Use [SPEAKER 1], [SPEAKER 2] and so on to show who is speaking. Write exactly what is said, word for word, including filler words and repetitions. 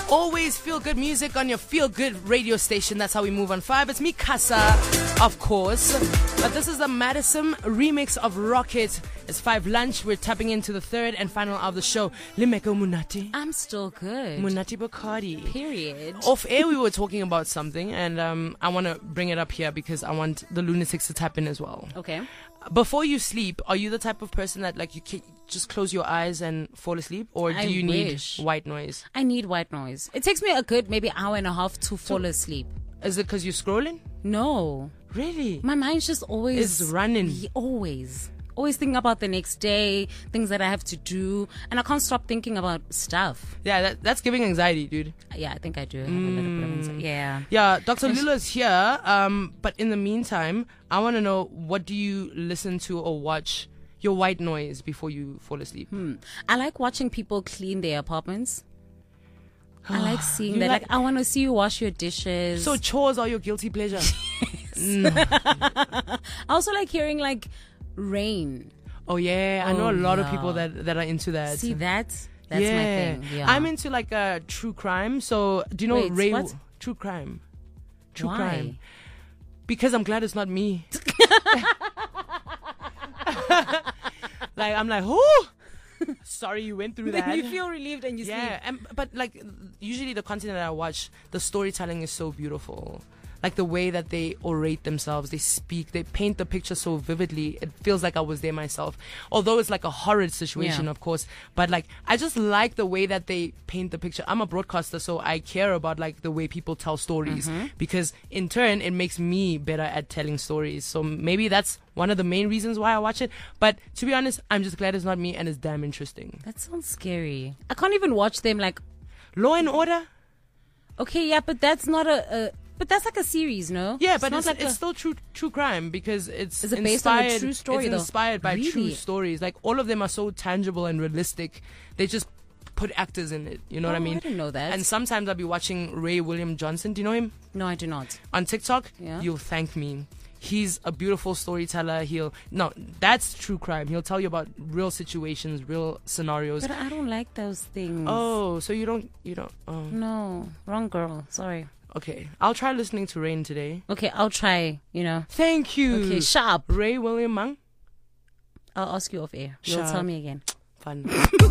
[SPEAKER 1] Always feel good music on your feel good radio station. That's how we move on five. It's me, Kasa, of course. But this is the Madison remix of Rocket. It's five lunch. We're tapping into the third and final of the show. Limeko Munati.
[SPEAKER 2] I'm still good.
[SPEAKER 1] Munati Bacardi.
[SPEAKER 2] Period.
[SPEAKER 1] Off air, we were talking about something, and um, I want to bring it up here because I want the lunatics to tap in as well.
[SPEAKER 2] Okay.
[SPEAKER 1] Before you sleep, are you the type of person that like you can just close your eyes and fall asleep, or do
[SPEAKER 2] I
[SPEAKER 1] you
[SPEAKER 2] wish.
[SPEAKER 1] need white noise?
[SPEAKER 2] I need white noise. It takes me a good maybe hour and a half to fall
[SPEAKER 1] So-
[SPEAKER 2] asleep.
[SPEAKER 1] Is it because you're scrolling?
[SPEAKER 2] No.
[SPEAKER 1] Really?
[SPEAKER 2] My mind's just always
[SPEAKER 1] It's running.
[SPEAKER 2] Ye- Always. Always thinking about the next day, things that I have to do, and I can't stop thinking about stuff.
[SPEAKER 1] Yeah, that, that's giving anxiety, dude.
[SPEAKER 2] Yeah, I think I do have a little bit of anxiety. Yeah.
[SPEAKER 1] Yeah, Doctor Lula's here. Um, but in the meantime, I want to know, what do you listen to or watch your white noise before you fall asleep?
[SPEAKER 2] Hmm. I like watching people clean their apartments. I like seeing
[SPEAKER 1] You
[SPEAKER 2] that.
[SPEAKER 1] like-
[SPEAKER 2] Like, I want to see you wash your dishes.
[SPEAKER 1] So chores are your guilty pleasure?
[SPEAKER 2] I also like hearing like rain.
[SPEAKER 1] Oh yeah, I know
[SPEAKER 2] Oh,
[SPEAKER 1] a lot of
[SPEAKER 2] yeah.
[SPEAKER 1] people that that are into that.
[SPEAKER 2] See that? That's
[SPEAKER 1] yeah.
[SPEAKER 2] my thing. Yeah.
[SPEAKER 1] I'm into like uh, true crime. So do you know
[SPEAKER 2] Wait,
[SPEAKER 1] Ray?
[SPEAKER 2] what?
[SPEAKER 1] True crime. True
[SPEAKER 2] Why?
[SPEAKER 1] crime. Because I'm glad it's not me. Like I'm like, oh, sorry you went through that.
[SPEAKER 2] you feel relieved and you
[SPEAKER 1] Yeah, and, but like usually the content that I watch, the storytelling is so beautiful. Like the way that they orate themselves, they speak, they paint the picture so vividly. It feels like I was there myself. Although it's like a horrid situation,
[SPEAKER 2] Yeah.
[SPEAKER 1] of course. But like, I just like the way that they paint the picture. I'm a broadcaster, so I care about like the way people tell stories, because in turn, it makes me better at telling stories. So maybe that's one of the main reasons why I watch it. But to be honest, I'm just glad it's not me, and it's damn interesting.
[SPEAKER 2] That sounds scary. I can't even watch them like,
[SPEAKER 1] Law and Order?
[SPEAKER 2] okay, yeah, but that's not a, a but that's like a series, no?
[SPEAKER 1] Yeah, but
[SPEAKER 2] not
[SPEAKER 1] it's,
[SPEAKER 2] like
[SPEAKER 1] it's
[SPEAKER 2] a,
[SPEAKER 1] still true true crime because it's
[SPEAKER 2] Is it based on a
[SPEAKER 1] inspired,
[SPEAKER 2] true story,
[SPEAKER 1] It's
[SPEAKER 2] though?
[SPEAKER 1] inspired by true
[SPEAKER 2] Really?
[SPEAKER 1] stories. Like all of them are so tangible and realistic. They just put actors in it. You know what I
[SPEAKER 2] Oh,
[SPEAKER 1] mean?
[SPEAKER 2] I didn't know that.
[SPEAKER 1] And sometimes I'll be watching Ray William Johnson. Do you know him?
[SPEAKER 2] No, I do not.
[SPEAKER 1] On TikTok,
[SPEAKER 2] Yeah.
[SPEAKER 1] you'll thank me. He's a beautiful storyteller. He'll no, that's true crime. He'll tell you about real situations, real scenarios.
[SPEAKER 2] But I don't like those things.
[SPEAKER 1] Oh, so you don't you don't oh.
[SPEAKER 2] No, wrong girl. Sorry.
[SPEAKER 1] Okay. I'll try listening to Rain today.
[SPEAKER 2] Okay, I'll try, you know.
[SPEAKER 1] Thank you.
[SPEAKER 2] Okay, sharp.
[SPEAKER 1] Ray William Mang.
[SPEAKER 2] I'll ask you off air. You'll
[SPEAKER 1] Sharp.
[SPEAKER 2] tell me again.
[SPEAKER 1] Fun.